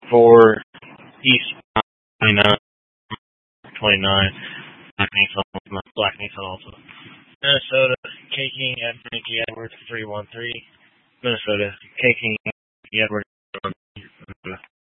For East 29, 29, Black Nathan also. Minnesota, K. King at Frankie Edwards 313. Minnesota, K. King Edwards.